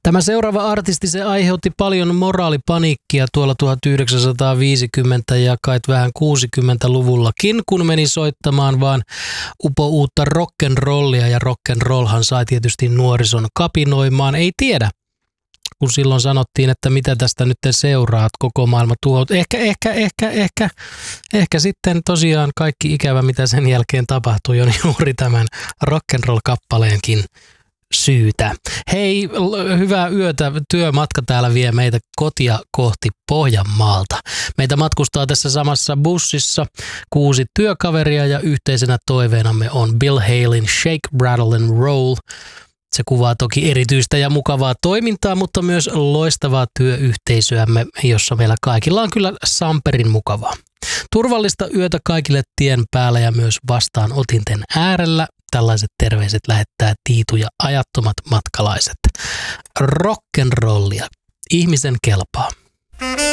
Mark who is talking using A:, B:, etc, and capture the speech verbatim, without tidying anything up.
A: Tämä seuraava artisti, se aiheutti paljon moraalipaniikkia tuolla tuhatyhdeksänsataaviisikymmentä ja kai vähän kuusikymmentäluvullakin, kun meni soittamaan vaan upouutta rock'n'rollia, ja rock'n'rollhan sai tietysti nuorison kapinoimaan, ei tiedä. Kun silloin sanottiin, että mitä tästä nyt seuraa, koko maailma tuo. Ehkä, ehkä, ehkä, ehkä, ehkä sitten tosiaan kaikki ikävä, mitä sen jälkeen tapahtui, on juuri tämän rock'n'roll-kappaleenkin syytä. Hei, hyvää yötä. Työmatka täällä vie meitä kotia kohti Pohjanmaalta. Meitä matkustaa tässä samassa bussissa kuusi työkaveria ja yhteisenä toiveenamme on Bill Haleyn Shake, Rattle and Roll. Se kuvaa toki erityistä ja mukavaa toimintaa, mutta myös loistavaa työyhteisöämme, jossa meillä kaikilla on kyllä samperin mukavaa. Turvallista yötä kaikille tien päällä ja myös vastaanotinten äärellä. Tällaiset terveiset lähettää Tiitu ja ajattomat matkalaiset. Rock'n'rollia. Ihmisen kelpaa.